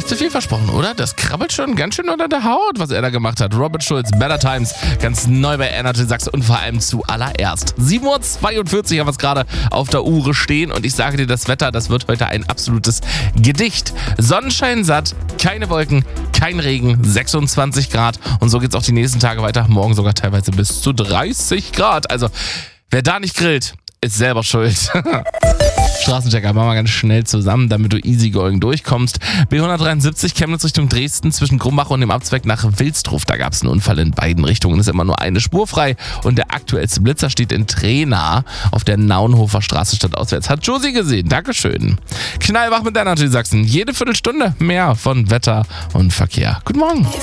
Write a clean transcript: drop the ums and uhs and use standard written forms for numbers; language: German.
Nicht zu viel versprochen, oder? Das krabbelt schon ganz schön unter der Haut, was er da gemacht hat. Robert Schulz, Better Times, ganz neu bei Energy Sachse und vor allem zuallererst. 7:42 Uhr haben wir es gerade auf der Uhr stehen und ich sage dir, das Wetter, das wird heute ein absolutes Gedicht. Sonnenschein satt, keine Wolken, kein Regen, 26 Grad und so geht's auch die nächsten Tage weiter. Morgen sogar teilweise bis zu 30 Grad. Also, wer da nicht grillt, ist selber schuld. Straßenchecker, machen wir ganz schnell zusammen, damit du easygoing durchkommst. B173 Chemnitz Richtung Dresden zwischen Grumbach und dem Abzweig nach Wilsdruf. Da gab es einen Unfall in beiden Richtungen. Es ist immer nur eine Spur frei. Und der aktuellste Blitzer steht in Trena auf der Naunhofer Straße stadtauswärts. Hat Josie gesehen. Dankeschön. Knallwach mit Energy Sachsen. Jede Viertelstunde mehr von Wetter und Verkehr. Guten Morgen.